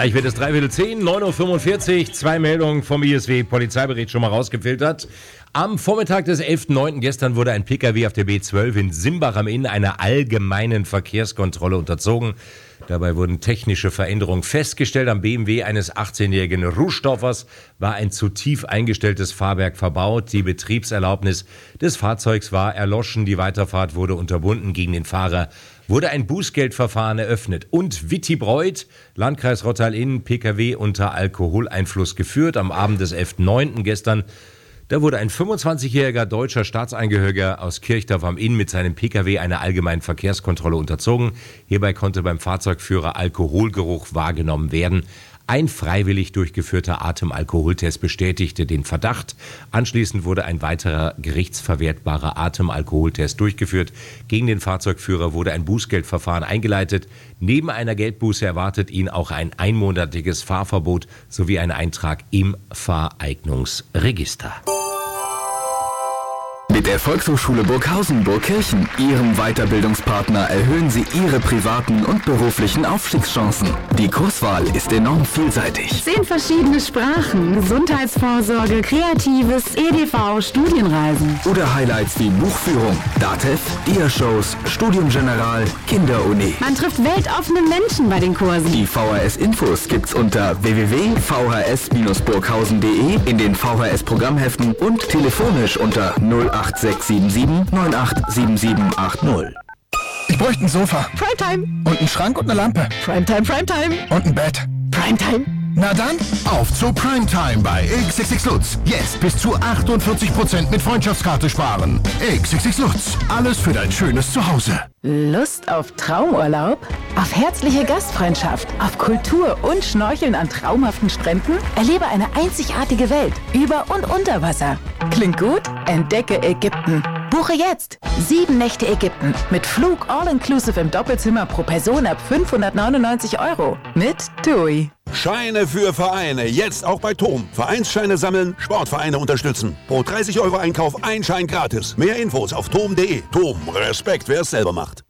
Gleich wird es 9:45 Uhr, 2 Meldungen vom ISW Polizeibericht schon mal rausgefiltert. Am Vormittag des 11.09. gestern wurde ein Pkw auf der B12 in Simbach am Inn einer allgemeinen Verkehrskontrolle unterzogen. Dabei wurden technische Veränderungen festgestellt. Am BMW eines 18-jährigen Ruschdorfers war ein zu tief eingestelltes Fahrwerk verbaut. Die Betriebserlaubnis des Fahrzeugs war erloschen. Die Weiterfahrt wurde unterbunden. Gegen den Fahrer wurde ein Bußgeldverfahren eröffnet. Und Wittibreuth, Landkreis Rottal-Inn, Pkw unter Alkoholeinfluss geführt. Am Abend des 11.09. gestern, da wurde ein 25-jähriger deutscher Staatsangehöriger aus Kirchdorf am Inn mit seinem Pkw einer allgemeinen Verkehrskontrolle unterzogen. Hierbei konnte beim Fahrzeugführer Alkoholgeruch wahrgenommen werden. Ein freiwillig durchgeführter Atemalkoholtest bestätigte den Verdacht. Anschließend wurde ein weiterer gerichtsverwertbarer Atemalkoholtest durchgeführt. Gegen den Fahrzeugführer wurde ein Bußgeldverfahren eingeleitet. Neben einer Geldbuße erwartet ihn auch ein einmonatiges Fahrverbot sowie ein Eintrag im Fahreignungsregister. Mit der Volkshochschule Burghausen-Burgkirchen, Ihrem Weiterbildungspartner, erhöhen Sie Ihre privaten und beruflichen Aufstiegschancen. Die Kurswahl ist enorm vielseitig. 10 verschiedene Sprachen, Gesundheitsvorsorge, Kreatives, EDV, Studienreisen. Oder Highlights wie Buchführung, DATEV, Dia-Shows, Studium General, Kinderuni. Man trifft weltoffene Menschen bei den Kursen. Die VHS-Infos gibt's unter www.vhs-burghausen.de, in den VHS-Programmheften und telefonisch unter 08677 987780. Ich bräuchte ein Sofa. Primetime. Und einen Schrank und eine Lampe. Primetime, Primetime. Und ein Bett. Primetime. Na dann, auf zu Primetime bei XXX Lutz. Jetzt bis zu 48% mit Freundschaftskarte sparen. XXX Lutz. Alles für dein schönes Zuhause. Lust auf Traumurlaub? Auf herzliche Gastfreundschaft? Auf Kultur und Schnorcheln an traumhaften Stränden? Erlebe eine einzigartige Welt über und unter Wasser. Klingt gut? Entdecke Ägypten. Buche jetzt 7 Nächte Ägypten mit Flug all-inclusive im Doppelzimmer pro Person ab 599 € mit TUI. Scheine für Vereine, jetzt auch bei TOM. Vereinsscheine sammeln, Sportvereine unterstützen. Pro 30 € Einkauf ein Schein gratis. Mehr Infos auf tom.de. TOM, Respekt, wer es selber macht.